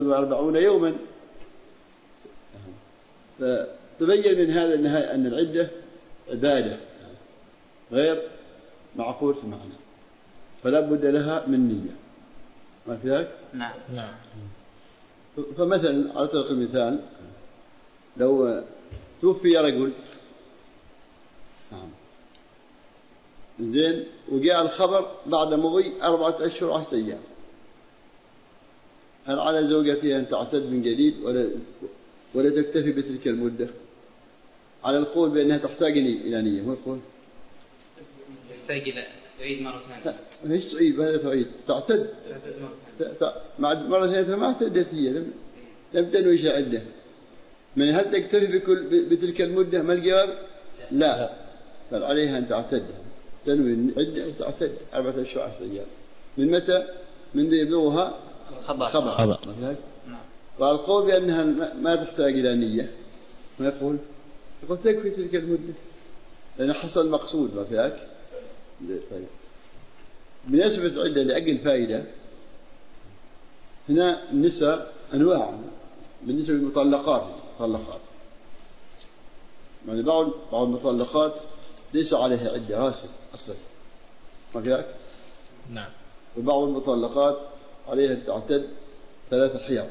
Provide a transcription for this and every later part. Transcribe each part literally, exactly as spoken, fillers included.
وأربعون يوما. فتبين من هذا أن العدة عبادة غير معقول في معنى، فلا بد لها من نية. ما في ذلك؟ نعم نعم. فمثلا على سبيل المثال لو توفي رجل، نعم، زين، وجاء الخبر بعد مضي أربعة أشهر وعشرة أيام، هل على زوجتها أن تعتد من جديد ولا ولا تكتفي بتلك المدة؟ على القول بأنها تحتاج إلى نية. ما القول؟ تحتاج إلى تعيد مرة ثانية. لا، مش تعيد، ماذا تعيد؟ تعتد. تعتد مرة ثانية. مع مرة ثانية ما اعتدت هي، لم لم تنوي عدة. من هل تكتفي بكل بتلك المدة؟ ما الجواب؟ لا, لا. بل عليها أن تعتد، تنوي عدة وتعتد أربعة أشهر وعشرة أيام. من متى؟ من يبلغها خبر. خبر. خبر. نعم. والقول بأنها ما تحتاج إلى نية، ما يقول؟ يقول تكفي تلك المدة لأن حصل المقصود. ما فيك. طيب، بالنسبة للعدة لأجل فائدة، هنا النساء أنواع. بالنسبة للمطلقات، مطلقات يعني بعض بعض المطلقات ليس عليها عدة راسل أصلا. ما فيك. نعم. وبعض المطلقات عليها أن تعتد ثلاثة حيض،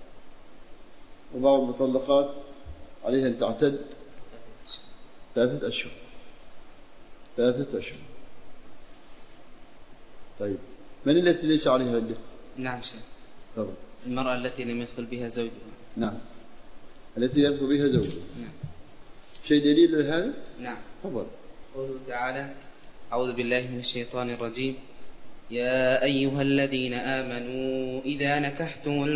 وبعض المطلقات عليها أن تعتد ثلاثة أشهر ثلاثة أشهر. طيب، من التي ليس عليها عدة؟ نعم شيخ. طبعا. المرأة التي لم يدخل بها زوجها. نعم، التي يدخل بها زوجها. نعم. شيء دليل لهذا؟ نعم. طبعا. قوله تعالى: أعوذ بالله من الشيطان الرجيم: يا أيها الذين آمنوا إذا نكحتم